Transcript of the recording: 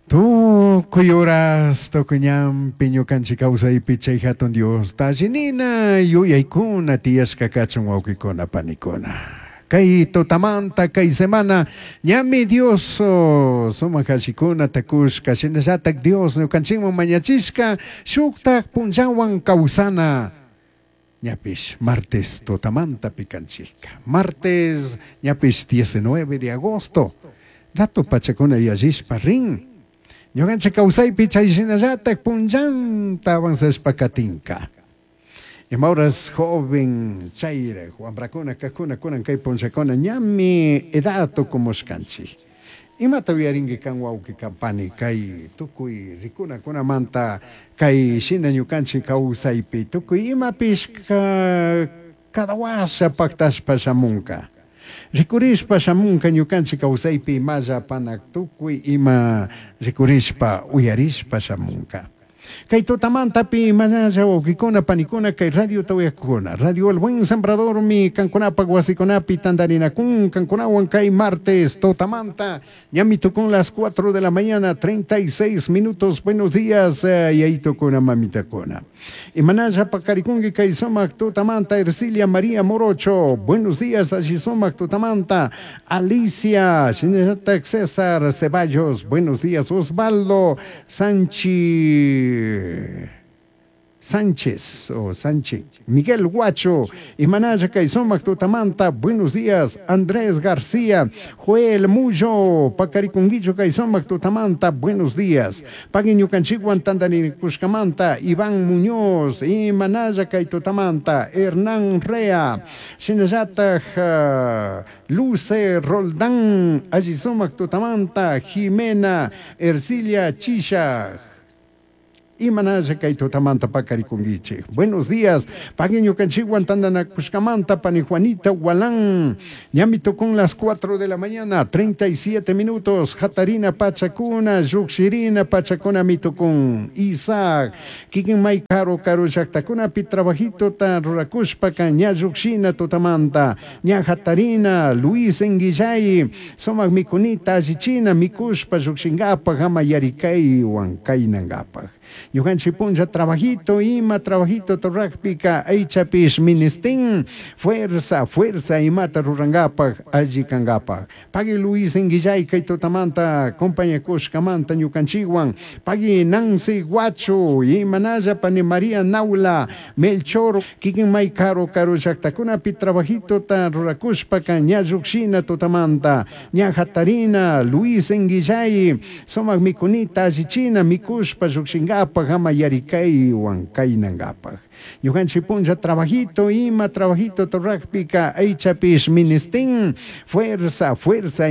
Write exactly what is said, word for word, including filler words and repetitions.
Tu kuyoras to kanyang pinyukan si kausay pichay hatong Diyos. Ta sinina yuyay ko na tiyas kakachungwaw ko na panikona. Kay to tamanta kay semana nyami Dios so sumakasiko na takus kasi nasatag Dios no kansing mo manyachiska syuktak punjawang kausana. Nyapis, martes to tamanta pikanchika. Martes, nyapis diecinueve de agosto. Dato pachakuna yazis pa ring. Nyogan sa kausay pichay sinasatak punjan tawang sa spakatingka. Imauras joven chaire, Juan Bracona, kakuna kunan kay ponsakona, nyami edato kumuskanchi. Ima tawiaringi kang wau ki kampani kay tukuy rikuna kuna manta kay sinanyukanchi kausay pi tukuy ima piska kadawasa pagtas pasamunka. Rikurispa samunka nyukanchi kausaypi maza panak tukuy ima rikurispa uyarispa samunka. Kay totamanta pi maza wakikona panikona kay radio tawakuna. Radio El Buen Sembrador mi kankuna pagwasikonapi tandarina kun kankunawan kay martes totamanta. Nyamito con las cuatro de la mañana, treinta y seis minutos. Buenos días, uh, yaito kuna mamita kuna. Imanaja pakarikungi kay somak totamanta Ercilia María Morocho. Buenos días, así somak totamanta Alicia, César Ceballos. Buenos días, Osvaldo Sanchi Sánchez o Sánchez, Miguel Guacho, Imanaya Kaisomac Totamanta, buenos días, Andrés García, Joel Mullo, Pacariconguillo Kaisomac Totamanta, buenos días, Paguiño Canchiguan Tandani Cuscamanta, Iván Muñoz, Imanaya Kaitotamanta, Hernán Rea, Shinajata uh, Luce Roldán, Ajisomac Totamanta, Jimena Ercilia Chisha. Imanaja kay totamanta pacariconguiche. Buenos días. Pagueño canchiguan tandana cuscamanta pani Juanita Gualán. Ñamito con las cuatro de la mañana, treinta y siete minutos. Jatarina Pachacuna, Yuxirina Pachacuna mito con Isaac. Kikin may caro caro Jactacuna pi trabajito ta ruracushpa caña Yuxina totamanta. Ña Jatarina, Luis Enguillay. Somag mikunita Jichina, Mikushpa, Yuxingapa, Gama Yarikay, Huancay Nangapa. Yuhan Chipunja, trabajito, ima, trabajito, torrakpika, aichapis, ministin, fuerza, fuerza, imata, rurangapa, ajikangapa. Pagi Luis Enguillay, kaitotamanta, compañía Cuscamanta, Yucanchiguan, Pagi Nancy Guacho, Imanaya, Pani María Naula, Melchor, Kikin May Caro, Caro, Jactacuna, pi trabajito, ta, ruracushpa, caña, Yuxina, totamanta, Ña Jatarina, Luis Enguillay, Somag Mikunita, Ajichina, Mikushpa, Yuxinga, Pagama Yarikay, Huancay Nangapa. Yuhan Chipunja, trabajito, ima, trabajito, torrakpika, aichapis, ministin, fuerza, fuerza.